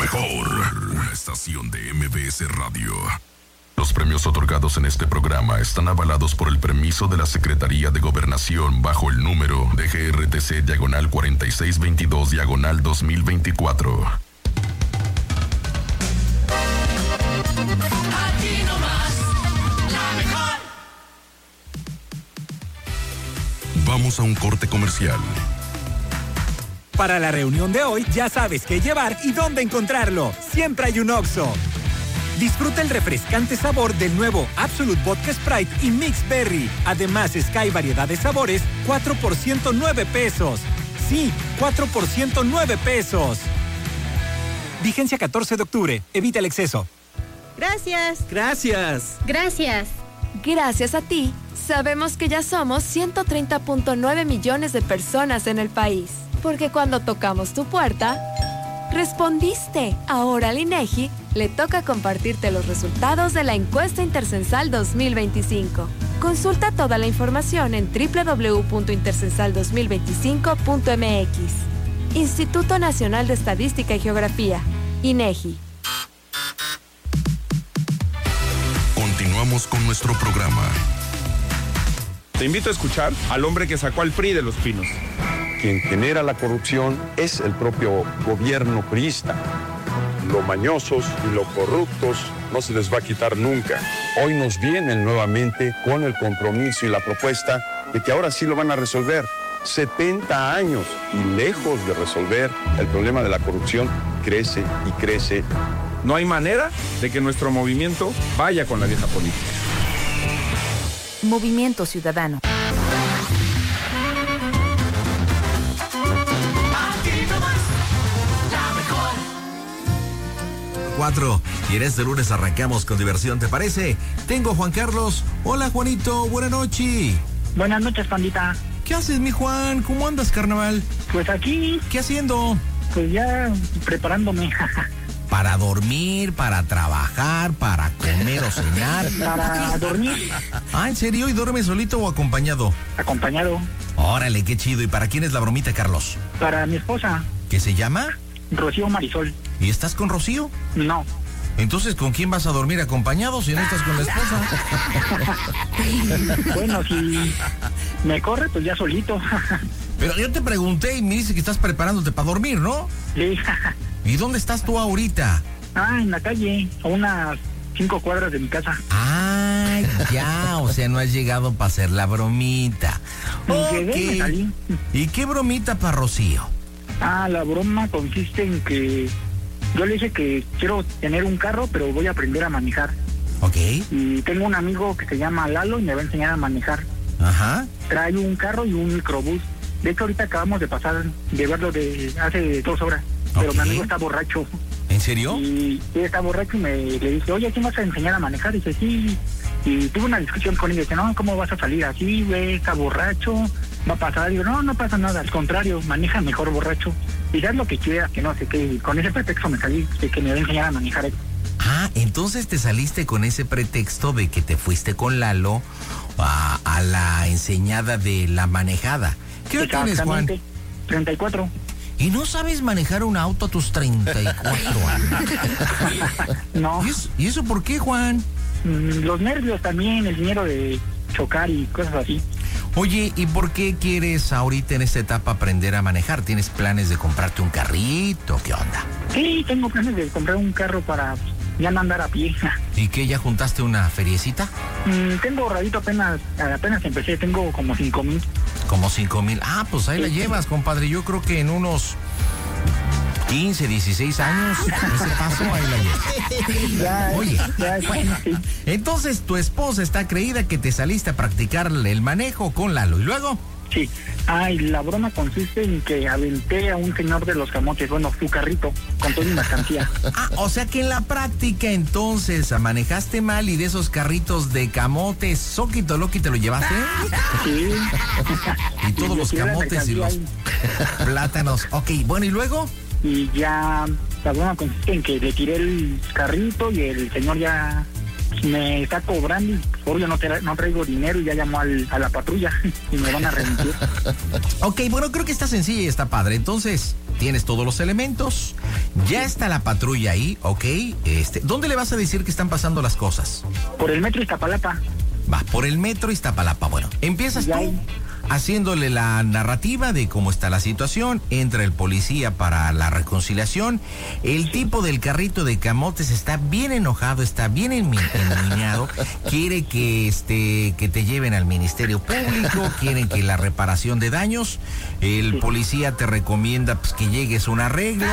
mejor, una estación de MBS Radio. Los premios otorgados en este programa están avalados por el permiso de la Secretaría de Gobernación bajo el número de GRTC-4622-2024. Aquí nomás, la mejor. Vamos a un corte comercial. Para la reunión de hoy ya sabes qué llevar y dónde encontrarlo. Siempre hay un Oxxo. Disfruta el refrescante sabor del nuevo Absolut Vodka Sprite y Mix Berry. Además, Sky variedad de sabores, 4 por 109 pesos. Sí, 4 por 109 pesos. Vigencia 14 de octubre. Evita el exceso. Gracias. Gracias. Gracias. Gracias a ti, sabemos que ya somos 130.9 millones de personas en el país. Porque cuando tocamos tu puerta, respondiste. Ahora al INEGI le toca compartirte los resultados de la encuesta intercensal 2025. Consulta toda la información en www.intercensal2025.mx. Instituto Nacional de Estadística y Geografía, INEGI. Continuamos con nuestro programa. Te invito a escuchar al hombre que sacó al PRI de los pinos. Quien genera la corrupción es el propio gobierno priista. Los mañosos y los corruptos no se les va a quitar nunca. Hoy nos vienen nuevamente con el compromiso y la propuesta de que ahora sí lo van a resolver. 70 años y lejos de resolver el problema de la corrupción, crece y crece. No hay manera de que nuestro movimiento vaya con la vieja política. Movimiento Ciudadano. Y en este lunes arrancamos con diversión, ¿te parece? Tengo a Juan Carlos. Hola, Juanito, buenas noches. Buenas noches, pandita. ¿Qué haces, mi Juan? ¿Cómo andas, carnaval? Pues aquí. ¿Qué haciendo? Pues ya preparándome. ¿Para dormir, para trabajar, para comer o cenar? Para dormir. Ah, ¿en serio? ¿Y duerme solito o acompañado? Acompañado. Órale, qué chido. ¿Y para quién es la bromita, Carlos? Para mi esposa. ¿Qué se llama? Rocío Marisol. ¿Y estás con Rocío? No. Entonces, ¿con quién vas a dormir acompañado si no estás con la esposa? Bueno, si me corre, pues ya solito. Pero yo te pregunté y me dice que estás preparándote para dormir, ¿no? Sí. ¿Y dónde estás tú ahorita? Ah, en la calle, a unas 5 cuadras de mi casa. Ah, ya, o sea, no has llegado para hacer la bromita. Llegué, me salí. ¿Y qué bromita para Rocío? Ah, la broma consiste en que yo le dije que quiero tener un carro, pero voy a aprender a manejar. Ok. Y tengo un amigo que se llama Lalo y me va a enseñar a manejar. Ajá. Trae un carro y un microbús. De hecho, ahorita acabamos de pasar, de verlo de hace 2 horas. Pero mi amigo está borracho. ¿En serio? Y él está borracho y le dije, oye, ¿quién vas a enseñar a manejar? Y dice, sí. Y tuve una discusión con él y dice, no, ¿cómo vas a salir así, güey? Está borracho, va a pasar. Y digo, no pasa nada, al contrario, maneja mejor borracho. Y haz lo que quieras, que no sé qué. Y con ese pretexto me salí de que me va a enseñar a manejar. Ah, entonces te saliste con ese pretexto de que te fuiste con Lalo a la enseñada de la manejada. ¿Qué edad tienes, Juan? 34. ¿Y no sabes manejar un auto a tus 34 años? No. ¿Y eso por qué, Juan? Los nervios también, el dinero de chocar y cosas así. Oye, ¿y por qué quieres ahorita en esta etapa aprender a manejar? ¿Tienes planes de comprarte un carrito? ¿Qué onda? Sí, tengo planes de comprar un carro para ya no andar a pie. ¿Y qué, ya juntaste una feriecita? Tengo ahorradito apenas empecé, tengo como 5,000. Como 5,000. Ah, pues ahí la llevas, compadre. Yo creo que en unos 15, 16 años, ese paso ahí la llevas. Oye, bueno, entonces tu esposa está creída que te saliste a practicar el manejo con Lalo. ¿Y luego? Sí. Y la broma consiste en que aventé a un señor de los camotes, bueno, su carrito, con toda mi mercancía. Ah, o sea que en la práctica entonces manejaste mal y de esos carritos de camotes, soquito loqui, te lo llevaste. Sí. Y todos los camotes y los plátanos. Ok, bueno, ¿y luego? Y ya la broma consiste en que le tiré el carrito y el señor ya me está cobrando y obvio no traigo dinero y ya llamó a la patrulla y me van a remitir. Ok, bueno, creo que está sencilla y está padre. Entonces, tienes todos los elementos, ya está la patrulla ahí, ok. ¿Dónde le vas a decir que están pasando las cosas? Por el metro Iztapalapa. Va, por el metro Iztapalapa. Bueno, empiezas tú haciéndole la narrativa de cómo está la situación, entra el policía para la reconciliación, el tipo del carrito de camotes está bien enojado, está bien enmiñado, quiere que te lleven al Ministerio Público, quieren que la reparación de daños, el policía te recomienda pues, que llegues a un arreglo,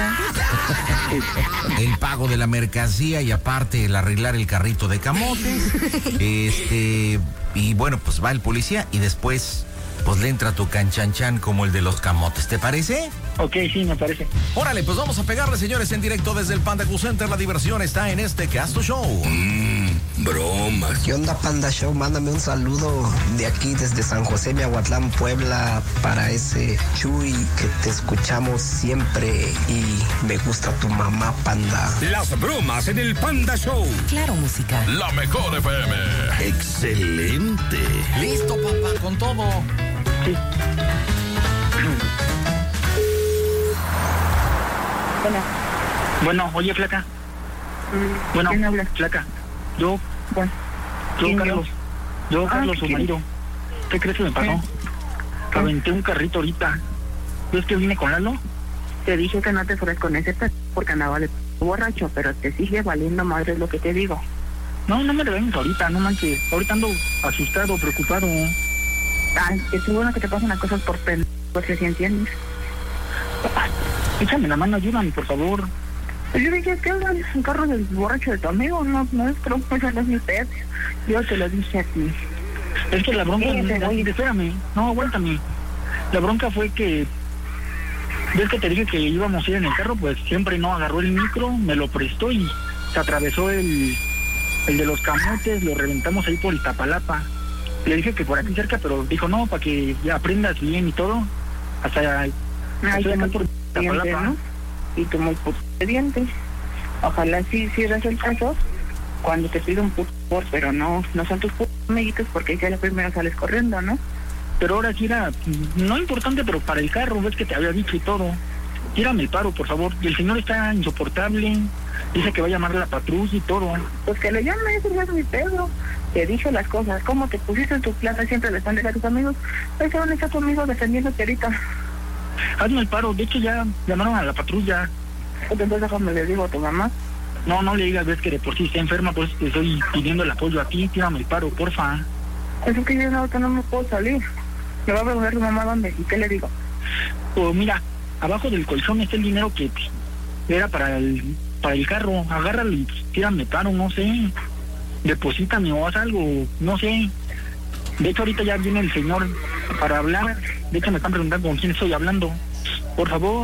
el pago de la mercancía y aparte el arreglar el carrito de camotes, y bueno, pues va el policía y después pues le entra tu canchanchan como el de los camotes, ¿te parece? Ok, sí, me parece. Órale, pues vamos a pegarle, señores, en directo desde el Panda Cool Center. La diversión está en este Casto Show. Bromas. ¿Qué onda, Panda Show? Mándame un saludo de aquí desde San José, Miahuatlán, Puebla, para ese Chuy que te escuchamos siempre y me gusta tu mamá, Panda. Las bromas en el Panda Show. Claro, música. La mejor FM. Excelente. Listo, papá, con todo. Sí. Bueno, oye, flaca. Bueno, ¿quién habla? flaca. Yo, Carlos. Yo, Carlos, su marido. ¿Qué crees que me pasó? Aventé un carrito ahorita. ¿Ves que vine con Lalo? Te dije que no te fueras con ese porque andaba de borracho, pero te sigue valiendo madre lo que te digo. No me revengas ahorita, no manches. Ahorita ando asustado, preocupado. Ay, es bueno que te pasen las cosas por porque si entiendes. Échame la mano, ayúdame, por favor. Yo dije que era un carro del borracho de tu amigo, no nuestro, pues no es mi pez. Yo te lo dije a ti. Es que la bronca... espérame, no, aguántame. La bronca fue que... ¿Ves que te dije que íbamos a ir en el carro? Pues siempre no agarró el micro, me lo prestó y se atravesó el de los camotes, lo reventamos ahí por Iztapalapa. Le dije que por aquí cerca, pero dijo no, para que ya aprendas bien y todo. Hasta acá por Iztapalapa, ¿no? Y tú muy dientes. Ojalá sí hicieras el caso cuando te pido un por, pero no son tus amiguitos porque ya la primera sales corriendo, ¿no? Pero ahora sí era, no importante, pero para el carro, ves que te había dicho y todo. Tírame el paro, por favor. Y el señor está insoportable, dice que va a llamar a la patrulla y todo. Pues que le llame, eso no es mi pedo. Te dije las cosas, ¿cómo te pusiste en tu plaza siempre le a tus amigos? Ese dónde está tu amigo defendiéndote ahorita. Hazme el paro, de hecho ya llamaron a la patrulla. Entonces déjame le digo a tu mamá. No le digas, ves que de por sí está enferma, pues te estoy pidiendo el apoyo a ti, tírame el paro, porfa. Es que yo no me puedo salir. Me va a preguntar tu mamá dónde, ¿y qué le digo? Pues mira, abajo del colchón está el dinero que era para el carro, agárralo y tírame paro, no sé. Deposítame o haz algo, no sé. De hecho ahorita ya viene el señor para hablar. De hecho me están preguntando con quién estoy hablando. Por favor.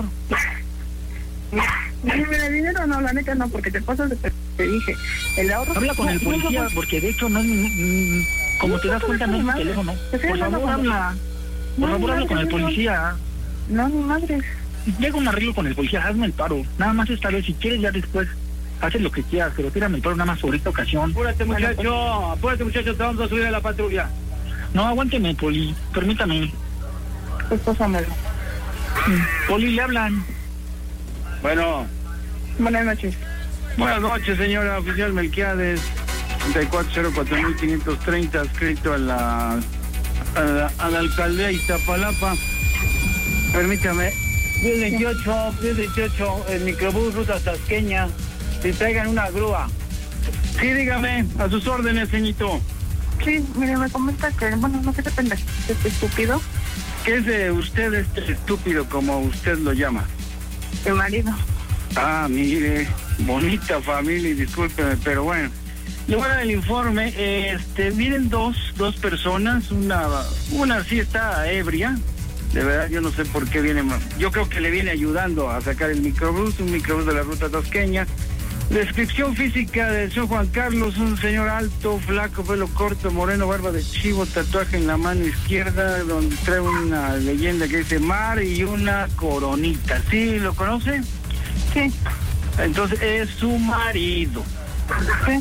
¿Me dinero? No, la neta no, porque te pasas de... Te dije, el ahorro... Habla con el policía, porque de hecho no es... como te das cuenta, no es mi teléfono. Por favor, habla. Por favor, habla con el policía. No, mi madre. Llega un arreglo con el policía, hazme el paro. Nada más esta vez, si quieres ya después... Haces lo que quieras, pero tírame el paro nada más por esta ocasión. Apúrate, muchacho, te vamos a subir a la patrulla. No, aguánteme, Poli, permítame. Pues pásamelo. Poli, le hablan. Bueno. Buenas noches. Buenas noches, señora oficial Melquiades. 3404.530, escrito a la alcaldía Iztapalapa. Permítame. 1028, el microbús ruta Tasqueña. Si traigan una grúa. Sí, dígame, a sus órdenes, ceñito. Sí, mire, me comenta que, bueno, no sé qué pendejo, este estúpido. ¿Qué es de usted este estúpido, como usted lo llama? Mi marido. Ah, mire, bonita familia, discúlpeme, pero bueno. Le voy a dar el informe. Vienen dos personas, una sí está ebria. De verdad, yo no sé por qué viene. Yo creo que le viene ayudando a sacar el microbús, un microbús de la ruta Tasqueña. Descripción física del señor Juan Carlos, un señor alto, flaco, pelo corto, moreno, barba de chivo, tatuaje en la mano izquierda, donde trae una leyenda que dice mar y una coronita. ¿Sí lo conoce? Sí. Entonces es su marido. Sí.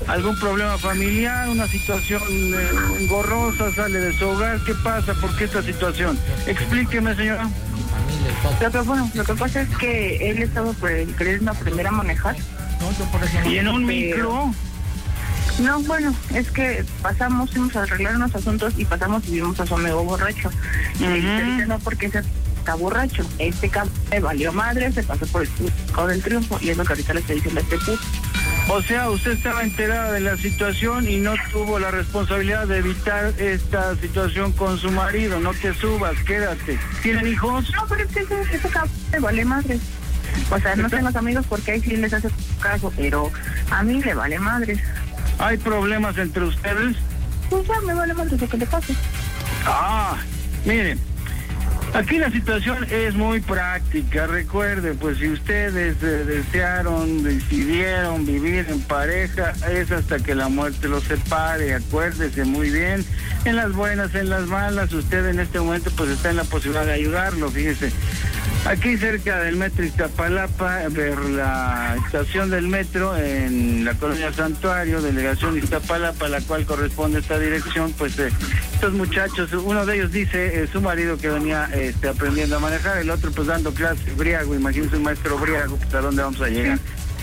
algún problema familiar, una situación engorrosa, sale de su hogar. ¿Qué pasa? ¿Por qué esta situación? Explíqueme, señora. Lo que pasa es que él estaba queriendo aprender a manejar. ¿Y en un micro? No, bueno, es que fuimos a arreglar unos asuntos y pasamos y vimos a su amigo borracho. Y ahorita no, porque ese está borracho. Este cabrón le valió madre, se pasó por el Circo del Triunfo y es lo que ahorita le estoy diciendo a este puto. O sea, usted estaba enterada de la situación y no tuvo la responsabilidad de evitar esta situación con su marido. No te subas, quédate. ¿Tienen hijos? No, pero es que ese cabrón le vale madre. O sea, no tengo amigos porque ahí sí les hace caso, pero a mí le vale madre. ¿Hay problemas entre ustedes? Pues ya me vale madre lo que le pase. Miren, aquí la situación es muy práctica. Recuerden, pues si ustedes decidieron vivir en pareja, es hasta que la muerte los separe. Acuérdese muy bien, en las buenas, en las malas, usted en este momento pues está en la posibilidad de ayudarlo. Fíjese, aquí cerca del metro Iztapalapa, ver la estación del metro en la colonia Santuario, delegación Iztapalapa, a la cual corresponde esta dirección, pues estos muchachos, uno de ellos dice su marido que venía aprendiendo a manejar, el otro pues dando clase briago. Imagínense un maestro briago, pues a dónde vamos a llegar.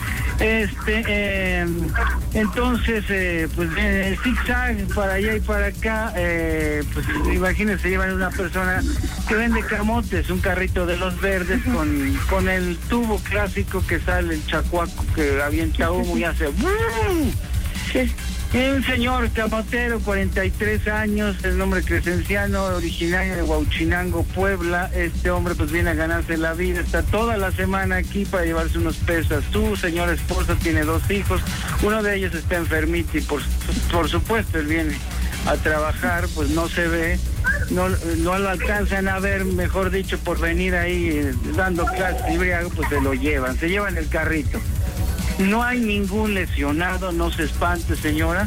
Entonces pues zigzag para allá y para acá, pues imagínense, llevan una persona que vende camotes, un carrito de los verdes con el tubo clásico que sale el chacuaco que avienta humo y hace un señor camotero, 43 años, el nombre Crescenciano, originario de Huauchinango, Puebla. Este hombre pues viene a ganarse la vida, está toda la semana aquí para llevarse unos pesos. Su señora esposa tiene 2 hijos, uno de ellos está enfermito y por supuesto él viene a trabajar, pues no se ve, no lo alcanzan a ver, mejor dicho, por venir ahí dando clases y briago, pues se llevan el carrito. No hay ningún lesionado, no se espante, señora.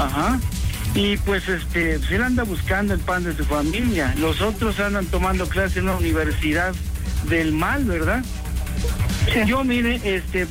Y pues él anda buscando el pan de su familia. Los otros andan tomando clases en la universidad del mal, ¿verdad? Sí. Yo, mire,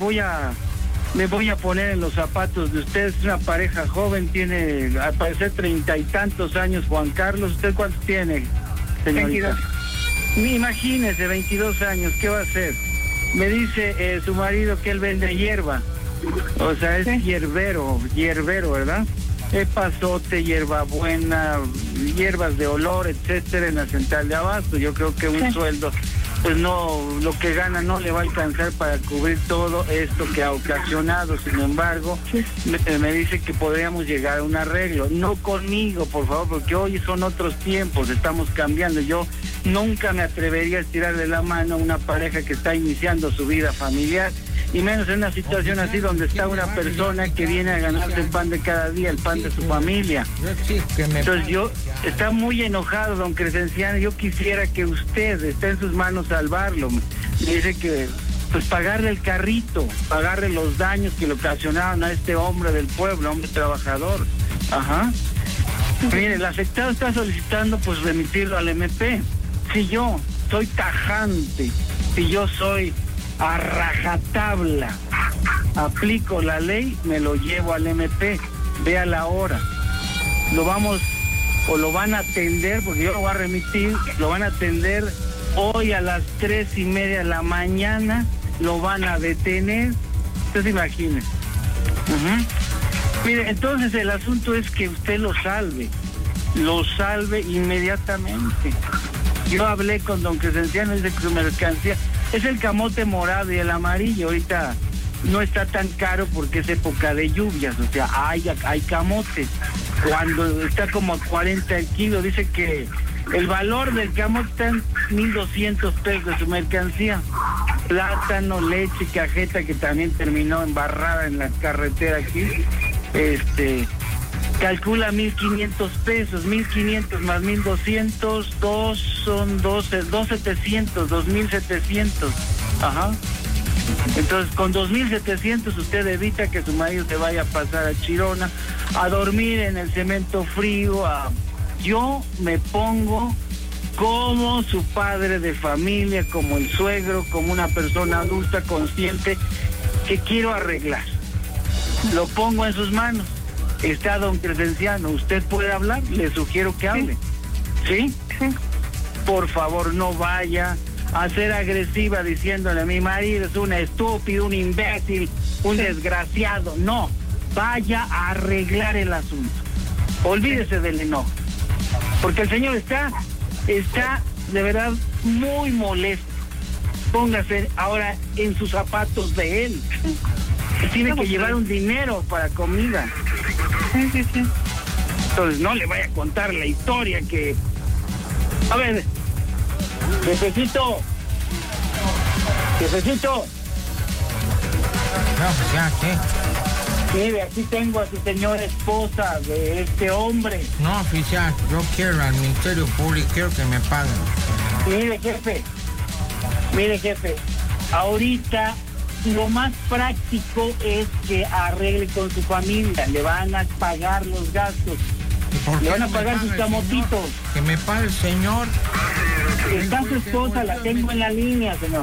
me voy a poner en los zapatos de ustedes. Es una pareja joven, tiene al parecer 30 y tantos años. Juan Carlos, ¿usted cuántos tiene, señorita? 22. Imagínese, 22 años, ¿qué va a hacer? Me dice su marido que él vende hierba, o sea, es hierbero, ¿verdad? Epazote, hierbabuena, hierbas de olor, etcétera, en la central de abasto. Yo creo que un sueldo, pues no, lo que gana no le va a alcanzar para cubrir todo esto que ha ocasionado. Sin embargo, me dice que podríamos llegar a un arreglo. No conmigo, por favor, porque hoy son otros tiempos, estamos cambiando. Yo nunca me atrevería a estirarle la mano a una pareja que está iniciando su vida familiar, y menos en una situación así donde está una persona que viene a ganarse el pan de cada día, el pan de su familia. Entonces está muy enojado, don Crescenciano. Yo quisiera que usted, esté en sus manos salvarlo. Me dice que pues pagarle el carrito, pagarle los daños que le ocasionaron a este hombre del pueblo, hombre trabajador. Mire, el afectado está solicitando pues remitirlo al MP. Si yo soy tajante, si yo soy a rajatabla, aplico la ley, me lo llevo al MP. Vea la hora. Lo van a atender, porque yo lo voy a remitir, lo van a atender hoy a las 3:30 de la mañana, lo van a detener. Entonces imagínese. Mire, entonces el asunto es que usted lo salve inmediatamente. Yo hablé con don Crescenciano, dice que su mercancía es el camote morado y el amarillo. Ahorita no está tan caro porque es época de lluvias, o sea, hay camote. Cuando está como a 40 el kilo, dice que el valor del camote está en 1,200 pesos de su mercancía. Plátano, leche, cajeta, que también terminó embarrada en la carretera aquí, calcula 1,500 pesos, 1,500 más 1,200, son 2,700, 2,700. Entonces, con 2,700 usted evita que su marido se vaya a pasar a Chirona, a dormir en el cemento frío. Yo me pongo como su padre de familia, como el suegro, como una persona adulta consciente que quiero arreglar. Lo pongo en sus manos. Está don Crescenciano, ¿usted puede hablar? Le sugiero que hable. ¿Sí? Sí. Por favor, no vaya a ser agresiva diciéndole a mi marido es un estúpido, un imbécil, un desgraciado. No, vaya a arreglar el asunto. Olvídese del enojo. Porque el señor está de verdad muy molesto. Póngase ahora en sus zapatos de él. Tiene que llevar un dinero para comida. Sí. Entonces no le vaya a contar la historia que... A ver, jefecito. No, ya, ¿qué? Mire, aquí tengo a su señora esposa de este hombre. No, oficial, yo quiero al Ministerio Público, quiero que me paguen. Mire, jefe, ahorita lo más práctico es que arregle con su familia, le van a pagar los gastos, le van a pagar sus camotitos. Que me pague el señor. Está su esposa, la tengo en la línea, señor.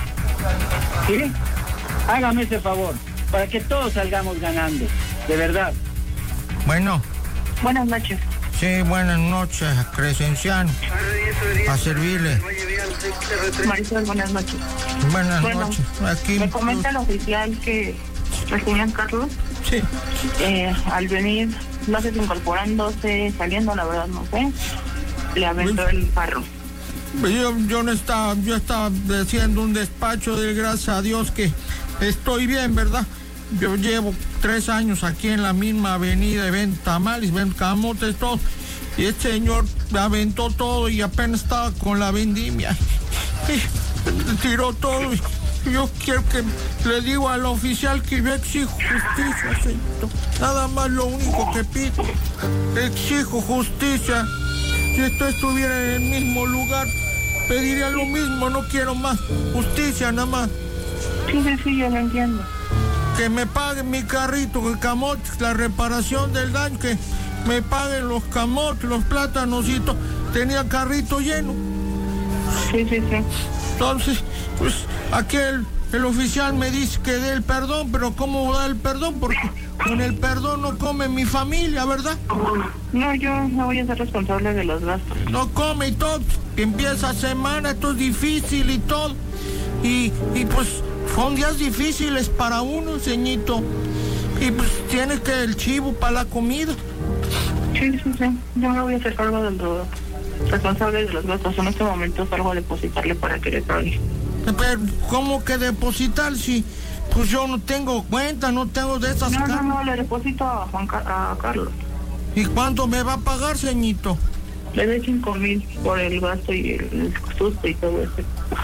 ¿Sí? Hágame ese favor, para que todos salgamos ganando, de verdad. Bueno. Buenas noches. Sí, buenas noches, Crescenciano. A servirle. Marisol, buenas noches. Buenas noches. Aquí me comenta el oficial que el señor Carlos, sí, al venir, no sé si incorporándose, saliendo, la verdad no sé, le aventó el carro. Yo no estaba, yo estaba haciendo un despacho de gracias a Dios que estoy bien, ¿verdad? Yo llevo 3 años aquí en la misma avenida y vendo tamales, vendo camotes, todo. Y este señor me aventó todo y apenas estaba con la vendimia. Y tiró todo. Y yo quiero que le digo al oficial que yo exijo justicia, señor. Nada más lo único que pido. Exijo justicia. Si esto estuviera en el mismo lugar, pediría lo mismo, no quiero más. Justicia nada más. Sí, yo lo entiendo. Que me paguen mi carrito, el camote, la reparación del daño, que me paguen los camotes, los plátanos y todo. Tenía carrito lleno. Sí. Entonces, pues aquí el oficial me dice que dé el perdón, pero ¿cómo da el perdón? Porque con el perdón no come mi familia, ¿verdad? No, yo no voy a ser responsable de los gastos. No come y todo. Empieza semana, esto es difícil y todo. Y pues son días difíciles para uno, ceñito. Y pues tiene que el chivo para la comida. Sí. Yo me voy a hacer cargo del responsable de los gastos. En este momento salgo a depositarle para que le pague. Pero, ¿cómo que depositar si pues yo no tengo cuenta, no tengo de esas cartas? No, le deposito a Carlos. ¿Y cuánto me va a pagar, ceñito? Le doy 5,000 por el gasto y el susto y todo eso.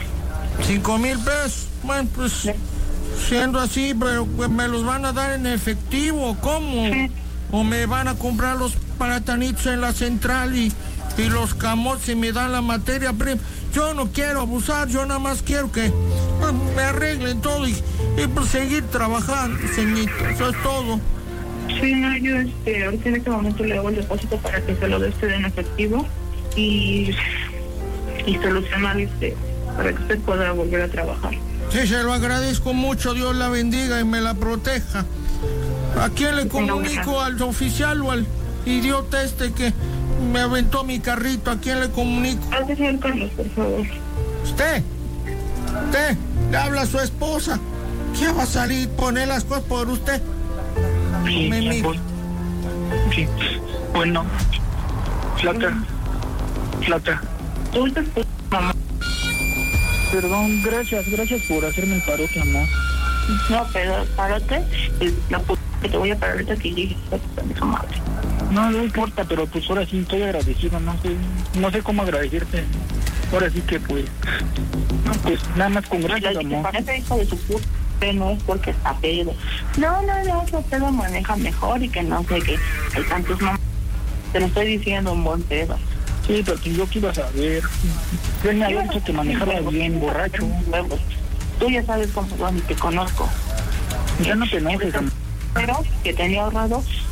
5,000 pesos. Bueno, pues sí. Siendo así, pero pues, ¿me los van a dar en efectivo? ¿Cómo? Sí. ¿O me van a comprar los platanitos en la central y los camotes y me dan la materia prima? Yo no quiero abusar, yo nada más quiero que pues, me arreglen todo y pues, seguir trabajando, ceñito. Eso es todo. Sí, no, yo ahorita en este momento le hago el depósito para que se lo dé usted en efectivo y solucionar para que usted pueda volver a trabajar. Sí, se lo agradezco mucho, Dios la bendiga y me la proteja. ¿A quién le comunico? ¿Al oficial o al idiota que me aventó mi carrito? ¿A quién le comunico? Al señor Carlos, por favor. ¿Usted? Le habla a su esposa. ¿Quién va a salir y poner las cosas por usted? Sí, sí. Bueno, Flaca. Mamá. Perdón, gracias por hacerme el parote, mamá. No, pero parote es la que te voy a parar ahorita que llegues a tu madre. No importa, pero pues ahora sí estoy agradecido, no sé cómo agradecerte. Ahora sí que pues nada más con gracias, amor. Parece hijo de su puta, no es porque está pedo. No, ese pedo maneja mejor y que no sé qué. Hay tantos mamás. Te lo estoy diciendo, un buen pedo. Sí, pero yo que iba a saber. Yo me había dicho que manejaba bien, borracho. Tú ya sabes cómo son y te conozco. Ya no te enojes, pero que tenía ahorrado